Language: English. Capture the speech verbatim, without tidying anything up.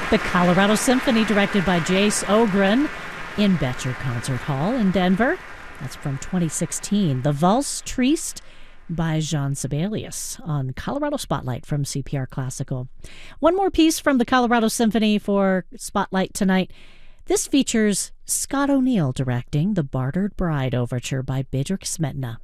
The Colorado Symphony, directed by Jace Ogren, in Betcher Concert Hall in Denver. That's from twenty sixteen. The Valse Triste by Jean Sibelius on Colorado Spotlight from C P R Classical. One more piece from the Colorado Symphony for Spotlight tonight. This features Scott O'Neill directing the Bartered Bride Overture by Bedřich Smetana.